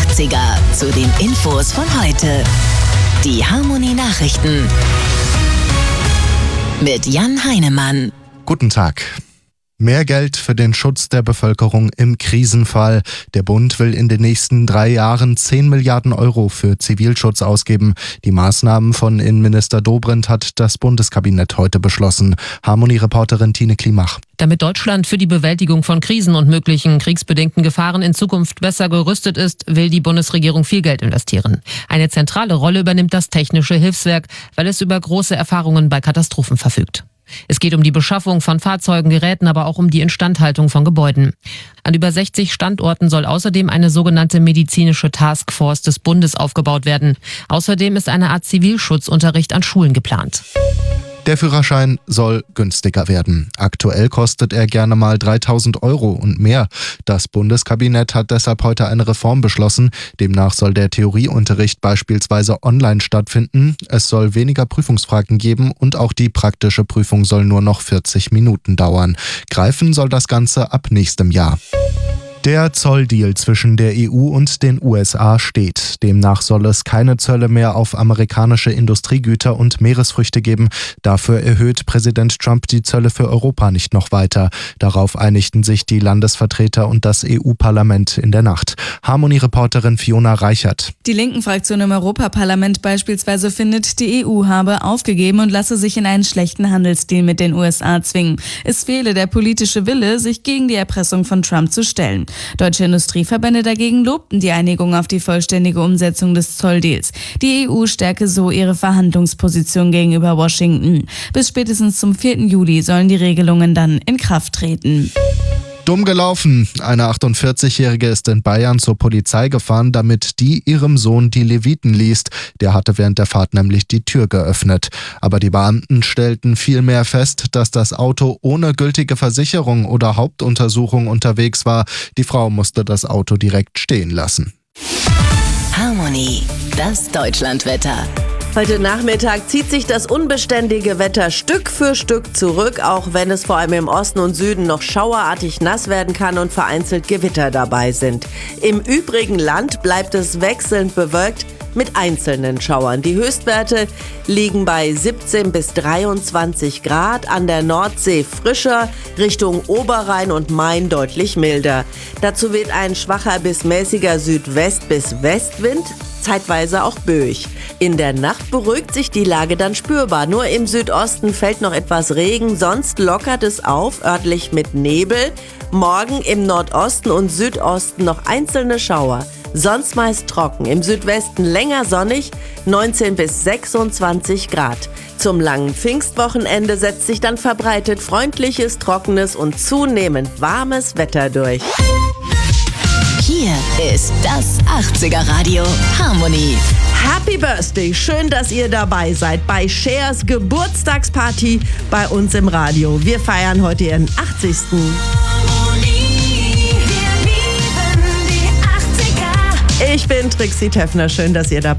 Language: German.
80er zu den Infos von heute. Die Harmony Nachrichten mit Jan Heinemann. Guten Tag. Mehr Geld für den Schutz der Bevölkerung im Krisenfall. Der Bund will in den nächsten 3 Jahren 10 Milliarden Euro für Zivilschutz ausgeben. Die Maßnahmen von Innenminister Dobrindt hat das Bundeskabinett heute beschlossen. Harmony-Reporterin Tine Klimach. Damit Deutschland für die Bewältigung von Krisen und möglichen kriegsbedingten Gefahren in Zukunft besser gerüstet ist, will die Bundesregierung viel Geld investieren. Eine zentrale Rolle übernimmt das Technische Hilfswerk, weil es über große Erfahrungen bei Katastrophen verfügt. Es geht um die Beschaffung von Fahrzeugen, Geräten, aber auch um die Instandhaltung von Gebäuden. An über 60 Standorten soll außerdem eine sogenannte medizinische Taskforce des Bundes aufgebaut werden. Außerdem ist eine Art Zivilschutzunterricht an Schulen geplant. Der Führerschein soll günstiger werden. Aktuell kostet er gerne mal 3.000 Euro und mehr. Das Bundeskabinett hat deshalb heute eine Reform beschlossen. Demnach soll der Theorieunterricht beispielsweise online stattfinden. Es soll weniger Prüfungsfragen geben und auch die praktische Prüfung soll nur noch 40 Minuten dauern. Greifen soll das Ganze ab nächstem Jahr. Der Zolldeal zwischen der EU und den USA steht. Demnach soll es keine Zölle mehr auf amerikanische Industriegüter und Meeresfrüchte geben. Dafür erhöht Präsident Trump die Zölle für Europa nicht noch weiter. Darauf einigten sich die Landesvertreter und das EU-Parlament in der Nacht. Harmony-Reporterin Fiona Reichert. Die linken Fraktion im Europaparlament beispielsweise findet, die EU habe aufgegeben und lasse sich in einen schlechten Handelsdeal mit den USA zwingen. Es fehle der politische Wille, sich gegen die Erpressung von Trump zu stellen. Deutsche Industrieverbände dagegen lobten die Einigung auf die vollständige Umsetzung des Zolldeals. Die EU stärke so ihre Verhandlungsposition gegenüber Washington. Bis spätestens zum 4. Juli sollen die Regelungen dann in Kraft treten. Dumm gelaufen. Eine 48-Jährige ist in Bayern zur Polizei gefahren, damit die ihrem Sohn die Leviten liest. Der hatte während der Fahrt nämlich die Tür geöffnet. Aber die Beamten stellten vielmehr fest, dass das Auto ohne gültige Versicherung oder Hauptuntersuchung unterwegs war. Die Frau musste das Auto direkt stehen lassen. Harmony, das Deutschlandwetter. Heute Nachmittag zieht sich das unbeständige Wetter Stück für Stück zurück, auch wenn es vor allem im Osten und Süden noch schauerartig nass werden kann und vereinzelt Gewitter dabei sind. Im übrigen Land bleibt es wechselnd bewölkt mit einzelnen Schauern. Die Höchstwerte liegen bei 17 bis 23 Grad, an der Nordsee frischer, Richtung Oberrhein und Main deutlich milder. Dazu weht ein schwacher bis mäßiger Südwest- bis Westwind, zeitweise auch böig. In der Nacht beruhigt sich die Lage dann spürbar. Nur im Südosten fällt noch etwas Regen, sonst lockert es auf, örtlich mit Nebel. Morgen im Nordosten und Südosten noch einzelne Schauer. Sonst meist trocken, im Südwesten länger sonnig, 19 bis 26 Grad. Zum langen Pfingstwochenende setzt sich dann verbreitet freundliches, trockenes und zunehmend warmes Wetter durch. Hier ist das 80er Radio Harmony. Happy Birthday, schön, dass ihr dabei seid bei Chers Geburtstagsparty bei uns im Radio. Wir feiern heute ihren 80. Ich bin Trixie Teffner, schön, dass ihr dabei seid.